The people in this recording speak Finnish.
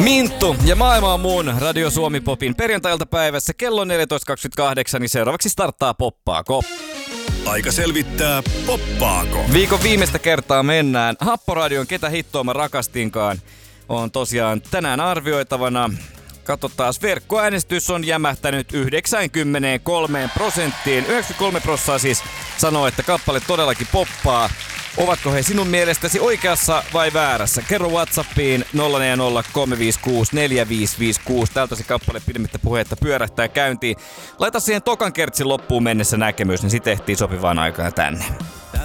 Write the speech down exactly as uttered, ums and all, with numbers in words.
Minttu ja maailma on muun Radio Suomi Popin perjantailta päivässä kello neljätoista kaksikymmentäkahdeksan, niin seuraavaksi starttaa Poppaako. Aika selvittää, poppaako. Viikon viimeistä kertaa mennään. Happoradion Ketä hittoa mä rakastinkaan on tosiaan tänään arvioitavana. Katsotaan, verkkoäänestys on jämähtänyt yhdeksänkymmentäkolme prosenttiin. yhdeksänkymmentäkolme prosenttia siis sanoo, että kappale todellakin poppaa. Ovatko he sinun mielestäsi oikeassa vai väärässä? Kerro WhatsAppiin nolla neljä nolla kolme viisi kuusi neljä viisi viisi kuusi. Tältä se kappale pidemmittä puhetta pyörähtää käyntiin. Laita siihen tokan kertsin loppuun mennessä näkemys, niin sit ehtii sopivaan aikaan tänne.